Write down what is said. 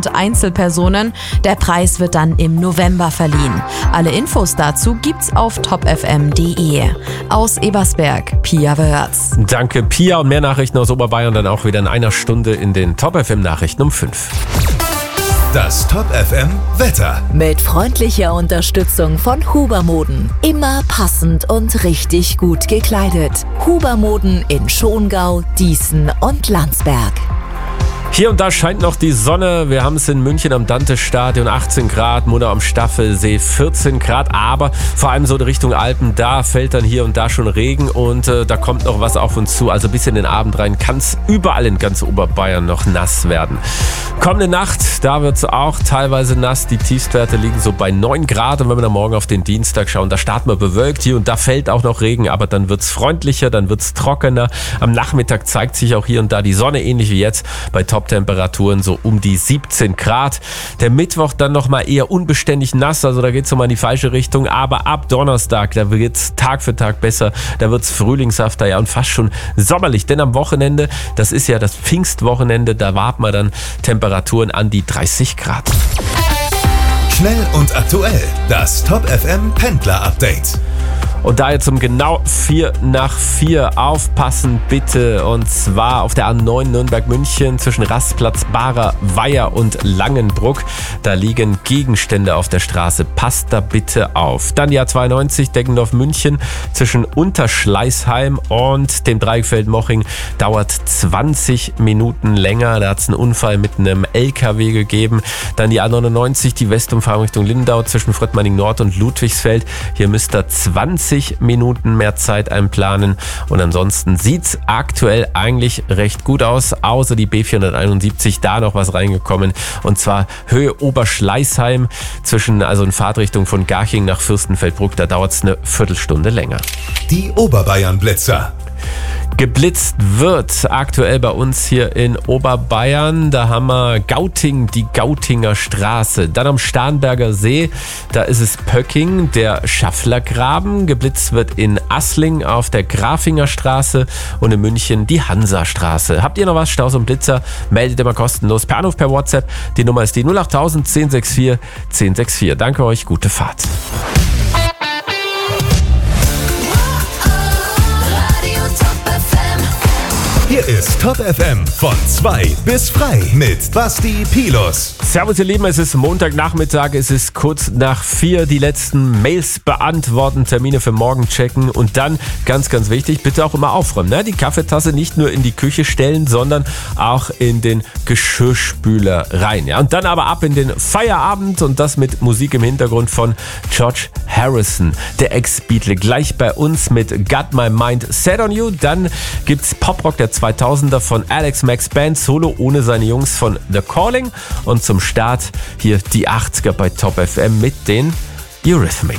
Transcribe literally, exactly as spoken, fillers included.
und Einzelpersonen. Der Preis wird dann im November verliehen. Alle Infos dazu gibt's auf top f m punkt d e. Aus Ebersberg, Pia Wörz. Danke, Pia. Und mehr Nachrichten aus Oberbayern dann auch wieder in einer Stunde in den Top F M Nachrichten um fünf. Das Top F M Wetter. Mit freundlicher Unterstützung von Hubermoden. Immer passend und richtig gut gekleidet. Hubermoden in Schongau, Dießen und Landsberg. Hier und da scheint noch die Sonne. Wir haben es in München am Dante-Stadion, achtzehn Grad, Murnau am Staffelsee vierzehn Grad. Aber vor allem so in Richtung Alpen, da fällt dann hier und da schon Regen und äh, da kommt noch was auf uns zu. Also bis in den Abend rein kann es überall in ganz Oberbayern noch nass werden. Kommende Nacht, da wird es auch teilweise nass. Die Tiefstwerte liegen so bei neun Grad. Und wenn wir dann morgen auf den Dienstag schauen, da starten wir bewölkt. Hier und da fällt auch noch Regen, aber dann wird es freundlicher, dann wird es trockener. Am Nachmittag zeigt sich auch hier und da die Sonne, ähnlich wie jetzt bei Top-Temperaturen so um die siebzehn Grad. Der Mittwoch dann nochmal eher unbeständig nass, also da geht es nochmal in die falsche Richtung. Aber ab Donnerstag, da wird es Tag für Tag besser. Da wird es frühlingshafter, ja, und fast schon sommerlich. Denn am Wochenende, das ist ja das Pfingstwochenende, da warten wir dann Temperaturen an die dreißig Grad. Schnell und aktuell, das Top F M Pendler Update. Und da jetzt um genau vier nach vier aufpassen bitte, und zwar auf der A neun Nürnberg-München zwischen Rastplatz Barer Weiher und Langenbruck. Da liegen Gegenstände auf der Straße, passt da bitte auf. Dann die A zweiundneunzig Deggendorf-München zwischen Unterschleißheim und dem Dreieckfeld-Moching dauert zwanzig Minuten länger. Da hat es einen Unfall mit einem L K W gegeben. Dann die A neunundneunzig, die Westumfahrung Richtung Lindau zwischen Fröttmanning Nord und Ludwigsfeld. Hier müsst ihr zwanzig Minuten mehr Zeit einplanen. Und ansonsten sieht es aktuell eigentlich recht gut aus, außer die B vierhunderteinundsiebzig, da noch was reingekommen. Und zwar Höhe Oberschleißheim zwischen, also in Fahrtrichtung von Garching nach Fürstenfeldbruck, da dauert es eine Viertelstunde länger. Die Oberbayern-Blitzer. Geblitzt wird aktuell bei uns hier in Oberbayern. Da haben wir Gauting, die Gautinger Straße. Dann am Starnberger See, da ist es Pöcking, der Schafflergraben. Geblitzt wird in Assling auf der Grafinger Straße und in München die Hansastraße. Habt ihr noch was, Staus und Blitzer? Meldet immer kostenlos per Anruf, per WhatsApp. Die Nummer ist die null acht null null eins null sechs vier eins null sechs vier. Danke euch, gute Fahrt. Hier ist Top F M von zwei bis frei mit Basti Pilus. Servus ihr Lieben, es ist Montagnachmittag, es ist kurz nach vier, die letzten Mails beantworten, Termine für morgen checken und dann, ganz, ganz wichtig, bitte auch immer aufräumen. Ne? Die Kaffeetasse nicht nur in die Küche stellen, sondern auch in den Geschirrspüler rein. Ja? Und dann aber ab in den Feierabend und das mit Musik im Hintergrund von George Harrison, der Ex-Beatle, gleich bei uns mit Got My Mind Set on You. Dann gibt's Poprock der zweitausender von Alex Max Band, Solo ohne seine Jungs von The Calling und zum Start hier die achtziger bei Top F M mit den Eurythmics.